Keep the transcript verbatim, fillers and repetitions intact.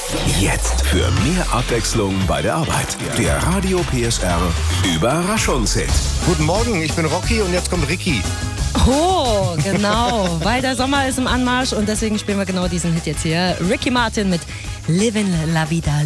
Jetzt für mehr Abwechslung bei der Arbeit. Der Radio P S R Überraschungshit. Guten Morgen, ich bin Rocky und jetzt kommt Ricky. Oh, genau, weil der Sommer ist im Anmarsch und deswegen spielen wir genau diesen Hit jetzt hier. Ricky Martin mit Livin' La Vida